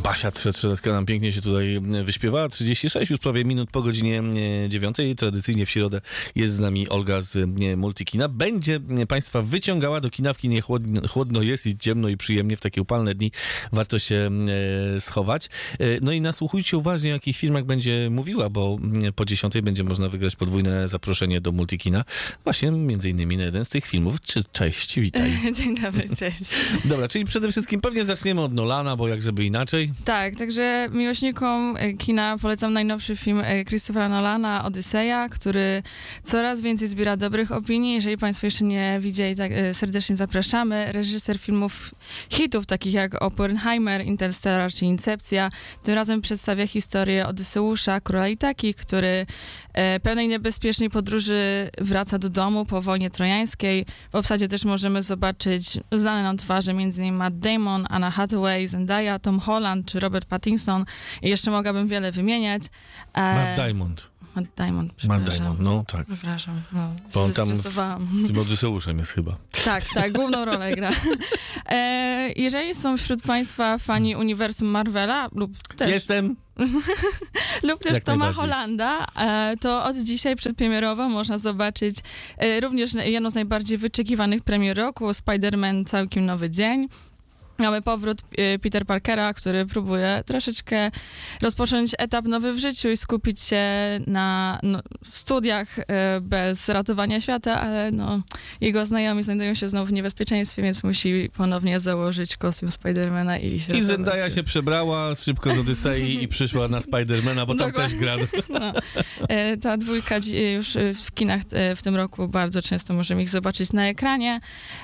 Basia Trzelecka nam pięknie się tutaj wyśpiewała. 36 już prawie minut po godzinie 9. Tradycyjnie w środę jest z nami Olga z Multikina. Będzie Państwa wyciągała do kina. W kinie chłodno jest i ciemno i przyjemnie. W takie upalne dni warto się schować. No i nasłuchujcie uważnie, o jakich filmach będzie mówiła, bo po 10 będzie można wygrać podwójne zaproszenie do Multikina. Właśnie między innymi na jeden z tych filmów. Cześć, witaj. Dzień dobry, cześć. Dobra, czyli przede wszystkim pewnie zaczniemy od Nolana, bo jak żeby inaczej. Tak, także miłośnikom kina polecam najnowszy film Christophera Nolana, Odyseja, który coraz więcej zbiera dobrych opinii. Jeżeli Państwo jeszcze nie widzieli, tak serdecznie zapraszamy. Reżyser filmów hitów, takich jak Oppenheimer, Interstellar czy Incepcja. Tym razem przedstawia historię Odyseusza, króla Itaki, który pełnej niebezpiecznej podróży wraca do domu po wojnie trojańskiej. W obsadzie też możemy zobaczyć znane nam twarze, m.in. Matt Damon, Anna Hathaway, Zendaya, Tom Holland czy Robert Pattinson. I jeszcze mogłabym wiele wymieniać. Matt Damon, no tak. Przepraszam, no. Bo on tam tym Odyseuszem jest chyba. Tak, główną rolę gra. Jeżeli są wśród Państwa fani uniwersum Marvela lub też... Jestem. lub też Toma Hollanda, to od dzisiaj przedpremierowo można zobaczyć również jedną z najbardziej wyczekiwanych premier roku, Spider-Man Całkiem Nowy Dzień. Mamy powrót Peter Parkera, który próbuje troszeczkę rozpocząć etap nowy w życiu i skupić się na studiach bez ratowania świata, ale jego znajomi znajdują się znowu w niebezpieczeństwie, więc musi ponownie założyć kostium Spidermana i się... I Zendaya się przebrała szybko z Odysei i przyszła na Spidermana, bo tam też gra. No. Ta dwójka już w kinach w tym roku bardzo często możemy ich zobaczyć na ekranie.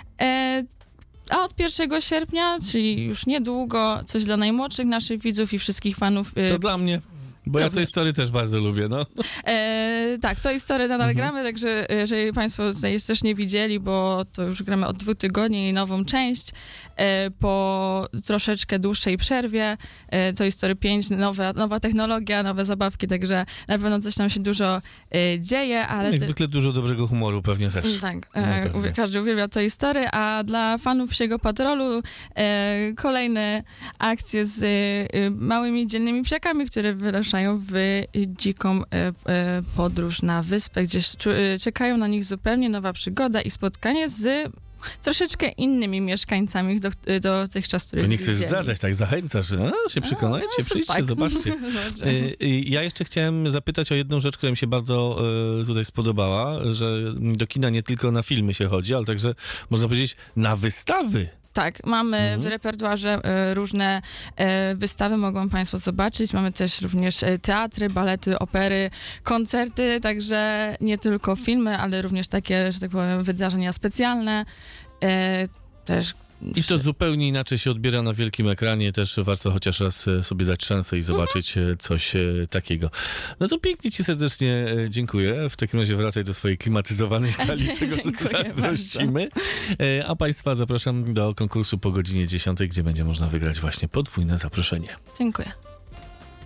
A od 1 sierpnia, czyli już niedługo, coś dla najmłodszych naszych widzów i wszystkich fanów. To dla mnie, bo ja Toy Story też bardzo lubię, no. Tak, Toy Story nadal gramy, także jeżeli Państwo tutaj też nie widzieli, bo to już gramy od 2 tygodni nową część, po troszeczkę dłuższej przerwie. Toy Story 5, nowa technologia, nowe zabawki, także na pewno coś tam się dużo dzieje, ale... Jak zwykle dużo dobrego humoru pewnie też. Tak, każdy uwielbia Toy Story, a dla fanów Psiego Patrolu kolejne akcje z małymi dzielnymi psiakami, które wyruszają w dziką podróż na wyspę, gdzie czekają na nich zupełnie nowa przygoda i spotkanie z troszeczkę innymi mieszkańcami dotychczas, których to nie chcesz zdradzać, tak zachęcasz, się przekonajcie, przyjdźcie, tak. Zobaczcie. Ja jeszcze chciałem zapytać o jedną rzecz, która mi się bardzo tutaj spodobała, że do kina nie tylko na filmy się chodzi, ale także, można powiedzieć, na wystawy. Tak, mamy w repertuarze różne wystawy, mogą Państwo zobaczyć. Mamy też również teatry, balety, opery, koncerty, także nie tylko filmy, ale również takie, że tak powiem, wydarzenia specjalne. Też i to zupełnie inaczej się odbiera na wielkim ekranie, też warto chociaż raz sobie dać szansę i zobaczyć coś takiego. No to pięknie Ci serdecznie dziękuję. W takim razie wracaj do swojej klimatyzowanej sali, czego zazdrościmy. A Państwa zapraszam do konkursu po godzinie 10, gdzie będzie można wygrać właśnie podwójne zaproszenie. Dziękuję.